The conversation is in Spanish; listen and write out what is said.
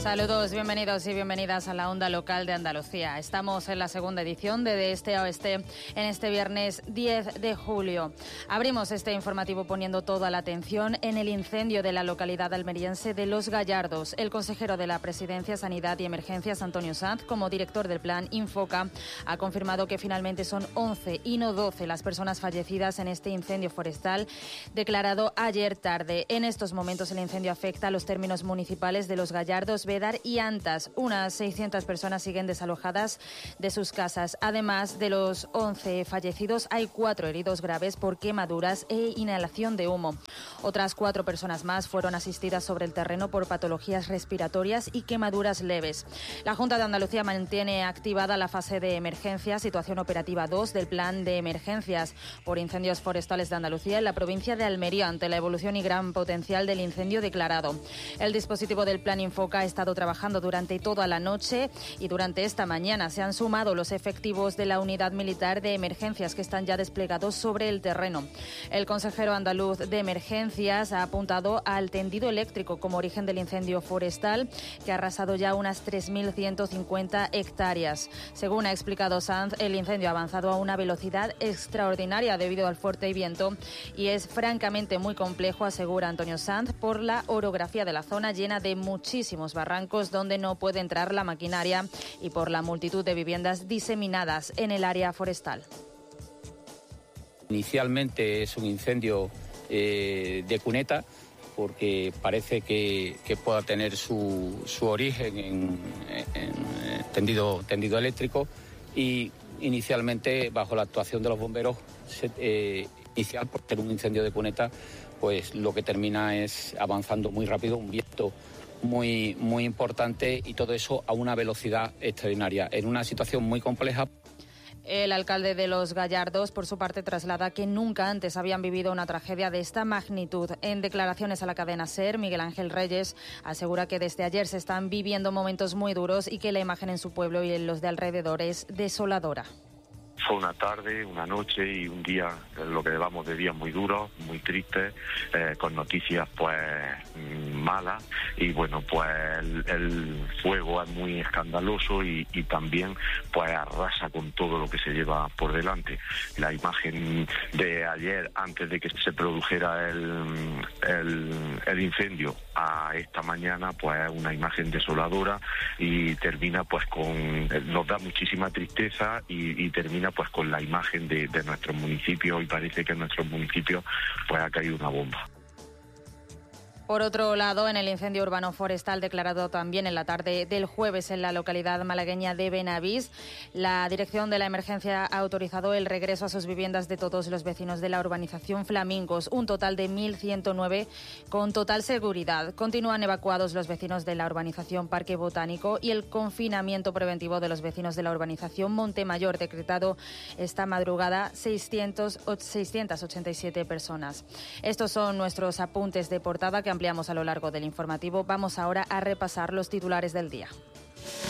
Saludos, bienvenidos y bienvenidas a la Onda Local de Andalucía. Estamos en la segunda edición de Este a Oeste en este viernes 10 de julio. Abrimos este informativo poniendo toda la atención en el incendio de la localidad almeriense de Los Gallardos. El consejero de la Presidencia, Sanidad y Emergencias, Antonio Sanz, como director del plan Infoca, ha confirmado que finalmente son 11 y no 12 las personas fallecidas en este incendio forestal declarado ayer tarde. En estos momentos el incendio afecta a los términos municipales de Los Gallardos, Bédar y Antas. Unas 600 personas siguen desalojadas de sus casas. Además de los 11 fallecidos, hay 4 heridos graves por quemaduras e inhalación de humo. Otras 4 personas más fueron asistidas sobre el terreno por patologías respiratorias y quemaduras leves. La Junta de Andalucía mantiene activada la fase de emergencia, situación operativa 2 del Plan de Emergencias por incendios forestales de Andalucía en la provincia de Almería ante la evolución y gran potencial del incendio declarado. El dispositivo del Plan Infoca ha estado trabajando durante toda la noche y durante esta mañana se han sumado los efectivos de la Unidad Militar de Emergencias que están ya desplegados sobre el terreno. El consejero andaluz de Emergencias ha apuntado al tendido eléctrico como origen del incendio forestal que ha arrasado ya unas 3.150 hectáreas. Según ha explicado Sanz, el incendio ha avanzado a una velocidad extraordinaria debido al fuerte viento y es francamente muy complejo, asegura Antonio Sanz, por la orografía de la zona llena de muchísimos barrancos donde no puede entrar la maquinaria y por la multitud de viviendas diseminadas en el área forestal. Inicialmente es un incendio de cuneta porque parece que pueda tener su origen en tendido eléctrico y inicialmente bajo la actuación de los bomberos inicial por ser un incendio de cuneta pues lo que termina es avanzando muy rápido, un viento muy importante y todo eso a una velocidad extraordinaria, en una situación muy compleja. El alcalde de Los Gallardos, por su parte, traslada que nunca antes habían vivido una tragedia de esta magnitud. En declaraciones a la cadena SER, Miguel Ángel Reyes asegura que desde ayer se están viviendo momentos muy duros y que la imagen en su pueblo y en los de alrededor es desoladora. Fue una tarde, una noche y un día, lo que llevamos de días muy duros, muy tristes, con noticias pues malas y bueno, pues el fuego es muy escandaloso y también pues arrasa con todo lo que se lleva por delante. La imagen de ayer, antes de que se produjera el incendio, a esta mañana pues es una imagen desoladora y termina pues nos da muchísima tristeza y termina pues con la imagen de nuestro municipio y parece que en nuestro municipio pues ha caído una bomba. Por otro lado, en el incendio urbano forestal declarado también en la tarde del jueves en la localidad malagueña de Benavís, la Dirección de la Emergencia ha autorizado el regreso a sus viviendas de todos los vecinos de la urbanización Flamingos, un total de 1.109 con total seguridad. Continúan evacuados los vecinos de la urbanización Parque Botánico y el confinamiento preventivo de los vecinos de la urbanización Montemayor, decretado esta madrugada 687 personas. Estos son nuestros apuntes de portada que ampliamos a lo largo del informativo. Vamos ahora a repasar los titulares del día.